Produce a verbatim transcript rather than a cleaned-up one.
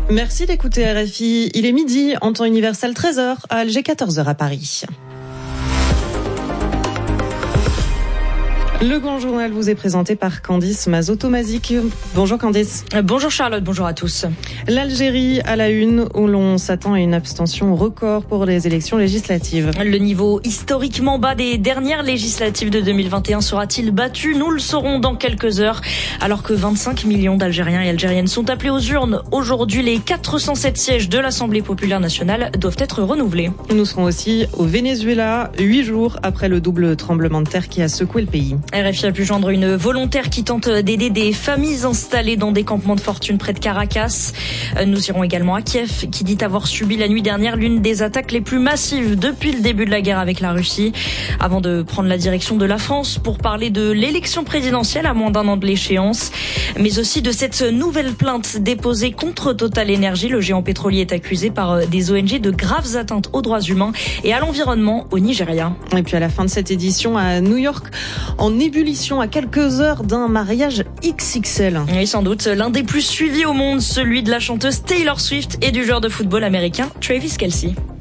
Merci d'écouter R F I. Il est midi, en temps universel treize heures, à Alger quatorze heures à Paris. Le Grand Journal vous est présenté par Candice Mazoto-Mazik. Bonjour Candice. Bonjour Charlotte, bonjour à tous. L'Algérie à la une, où l'on s'attend à une abstention record pour les élections législatives. Le niveau historiquement bas des dernières législatives de deux mille vingt et un sera-t-il battu ? Nous le saurons dans quelques heures. Alors que vingt-cinq millions d'Algériens et Algériennes sont appelés aux urnes, aujourd'hui les quatre cent sept sièges de l'Assemblée populaire nationale doivent être renouvelés. Nous serons aussi au Venezuela, huit jours après le double tremblement de terre qui a secoué le pays. R F I a pu joindre une volontaire qui tente d'aider des familles installées dans des campements de fortune près de Caracas. Nous irons également à Kiev, qui dit avoir subi la nuit dernière l'une des attaques les plus massives depuis le début de la guerre avec la Russie. Avant de prendre la direction de la France pour parler de l'élection présidentielle à moins d'un an de l'échéance, mais aussi de cette nouvelle plainte déposée contre Total Energy. Le géant pétrolier est accusé par des O N G de graves atteintes aux droits humains et à l'environnement au Nigeria. Et puis à la fin de cette édition à New York, en ébullition à quelques heures d'un mariage X X L. Oui, sans doute l'un des plus suivis au monde, celui de la chanteuse Taylor Swift et du joueur de football américain Travis Kelce.